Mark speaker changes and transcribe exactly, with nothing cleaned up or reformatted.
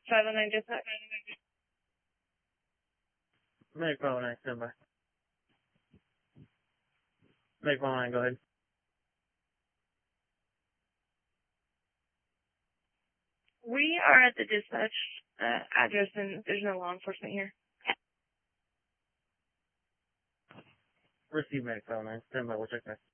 Speaker 1: five oh nine dispatch.
Speaker 2: Medic five oh nine, stand by. Medic five oh nine, go ahead.
Speaker 1: We are at the dispatch uh, address, and there's no law enforcement here.
Speaker 2: Receive Medic five oh nine, stand by, we'll check that.